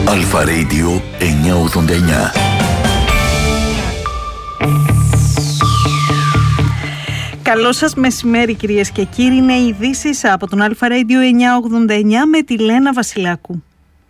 Αλφα Radio 989. Καλό σας μεσημέρι κυρίες και κύριοι, είναι οι ειδήσεις από τον Αλφα Radio 989 με τη Λένα Βασιλάκου.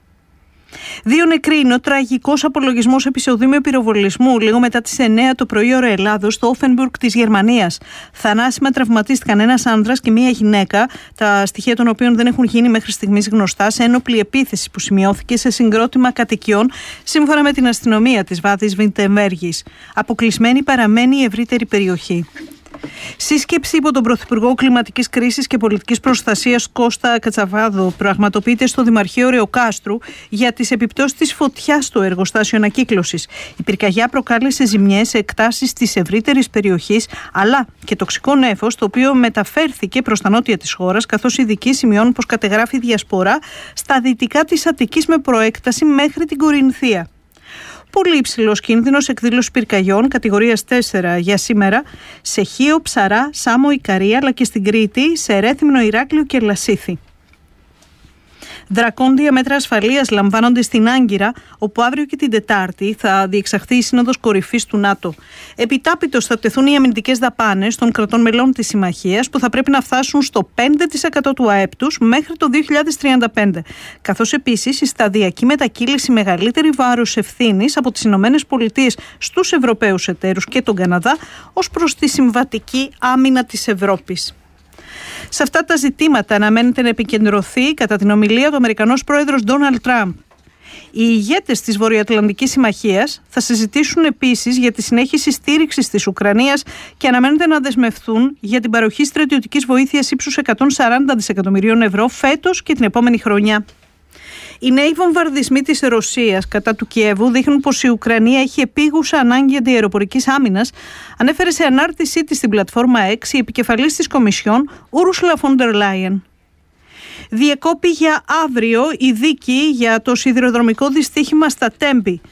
2 νεκροί είναι ο τραγικός απολογισμός επεισοδίου πυροβολισμού λίγο μετά τις 9 το πρωί ώρα Ελλάδος στο Offenburg της Γερμανίας. Θανάσιμα τραυματίστηκαν ένας άνδρας και μία γυναίκα, τα στοιχεία των οποίων δεν έχουν γίνει μέχρι στιγμής γνωστά, σε ένοπλη επίθεση που σημειώθηκε σε συγκρότημα κατοικιών, σύμφωνα με την αστυνομία της Βάδης Βιντεμβέργης. Αποκλεισμένη παραμένει η ευρύτερη περιοχή. Σύσκεψη υπό τον Πρωθυπουργό Κλιματικής Κρίσης και Πολιτικής Προστασίας Κώστα Κατσαβάδο πραγματοποιείται στο Δημαρχείο Ρεοκάστρου για τις επιπτώσεις της φωτιάς στο εργοστάσιο ανακύκλωσης. Η πυρκαγιά προκάλεσε ζημιές σε εκτάσεις της ευρύτερης περιοχής, αλλά και τοξικό νέφος, το οποίο μεταφέρθηκε προς τα νότια της χώρας, καθώς οι ειδικοί σημειώνουν πως κατεγράφει διασπορά στα δυτικά της Αττικής με προέκταση μέχρι την Κορινθία. Πολύ υψηλός κίνδυνος εκδήλωση πυρκαγιών κατηγορίας 4 για σήμερα σε Χίο, Ψαρά, Σάμο, Ικαρία, αλλά και στην Κρήτη, σε Ρέθυμνο, Ηράκλειο και Λασίθι. Δρακόντια μέτρα ασφαλείας λαμβάνονται στην Άγκυρα, όπου αύριο και την Τετάρτη θα διεξαχθεί η Σύνοδος Κορυφής του ΝΑΤΟ. Επιτάπητος θα τεθούν οι αμυντικές δαπάνες των κρατών μελών της Συμμαχίας, που θα πρέπει να φτάσουν στο 5% του ΑΕΠ τους μέχρι το 2035. Καθώς επίσης η σταδιακή μετακύληση μεγαλύτερη βάρους ευθύνης από τις ΗΠΑ στους Ευρωπαίους εταίρους και τον Καναδά ως προς τη συμβατική άμυνα της Ευρώπης. Σε αυτά τα ζητήματα αναμένεται να επικεντρωθεί κατά την ομιλία του Αμερικανός πρόεδρος Ντόναλντ Τραμπ. Οι ηγέτες της Βορειοατλαντικής Συμμαχίας θα συζητήσουν επίσης για τη συνέχιση στήριξης της Ουκρανίας και αναμένεται να δεσμευθούν για την παροχή στρατιωτικής βοήθειας ύψους 140 δισεκατομμυρίων ευρώ φέτος και την επόμενη χρονιά. Οι νέοι βομβαρδισμοί της Ρωσίας κατά του Κιέβου δείχνουν πως η Ουκρανία έχει επίγουσα ανάγκη αντιαεροπορικής άμυνας, ανέφερε σε ανάρτησή της στην πλατφόρμα X η επικεφαλής της Κομισιόν, Ούρσουλα φον ντερ Λάιεν. Διεκόπη για αύριο η δίκη για το σιδηροδρομικό δυστύχημα στα Τέμπη.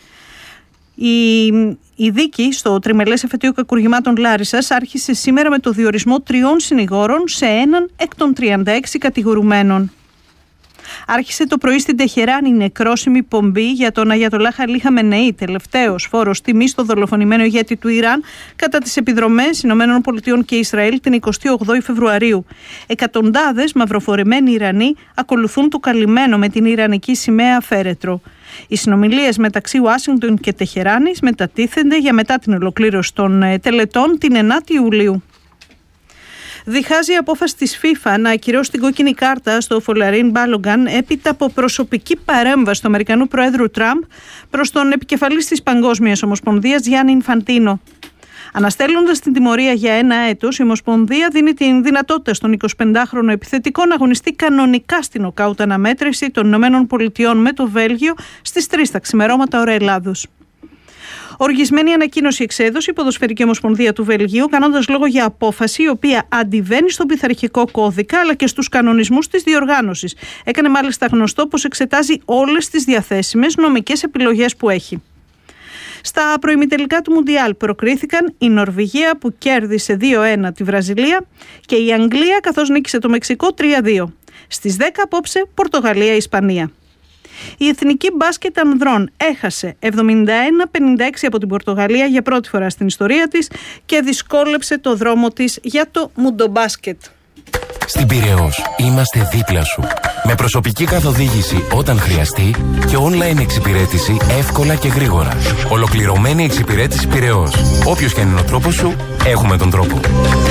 Η δίκη στο τριμελές εφετείο κακουργημάτων Λάρισσας άρχισε σήμερα με το διορισμό 3 συνηγόρων σε έναν εκ των 36 κατηγορουμένων. Άρχισε το πρωί στην Τεχεράνη νεκρόσιμη πομπή για τον Αγιατολάχ Αλί Χαμενεή, τελευταίος φόρος τιμής στο δολοφονημένο ηγέτη του Ιράν κατά τις επιδρομές ΗΠΑ και Ισραήλ την 28η Φεβρουαρίου. Εκατοντάδες μαυροφορεμένοι Ιρανοί ακολουθούν το καλυμμένο με την Ιρανική σημαία φέρετρο. Οι συνομιλίες μεταξύ Ουάσιγκτον και Τεχεράνης μετατίθενται για μετά την ολοκλήρωση των τελετών την 9η Ιουλίου. Διχάζει η απόφαση της FIFA να ακυρώσει την κόκκινη κάρτα στο Φολαρίν Μπάλογκαν έπειτα από προσωπική παρέμβαση του Αμερικανού Προέδρου Τραμπ προς τον επικεφαλής της Παγκόσμιας Ομοσπονδίας Γιάννη Ινφαντίνο. Αναστέλλοντας την τιμωρία για 1 έτος, η Ομοσπονδία δίνει την δυνατότητα στον 25χρονο επιθετικό να αγωνιστεί κανονικά στην νοκάουτ αναμέτρηση των ΗΠΑ με το Βέλγιο στις 3 τα ξημερώματα ώρα Ελλάδος. Οργισμένη ανακοίνωση εξέδωσε η Ποδοσφαιρική Ομοσπονδία του Βελγίου, κάνοντας λόγο για απόφαση η οποία αντιβαίνει στον πειθαρχικό κώδικα αλλά και στους κανονισμούς της διοργάνωσης. Έκανε μάλιστα γνωστό πως εξετάζει όλες τις διαθέσιμες νομικές επιλογές που έχει. Στα προημιτελικά του Μουντιάλ προκρίθηκαν η Νορβηγία που κέρδισε 2-1 τη Βραζιλία και η Αγγλία καθώς νίκησε το Μεξικό 3-2. Στις 10 απόψε Πορτογαλία-Ισπανία. Η εθνική μπάσκετ ανδρών έχασε 71-56 από την Πορτογαλία για πρώτη φορά στην ιστορία της και δυσκόλεψε το δρόμο της για το μουντομπάσκετ. Στην Πειραιώς είμαστε δίπλα σου. Με προσωπική καθοδήγηση όταν χρειαστεί και online εξυπηρέτηση εύκολα και γρήγορα. Ολοκληρωμένη εξυπηρέτηση Πειραιώς. Όποιος και αν είναι ο τρόπος σου, έχουμε τον τρόπο.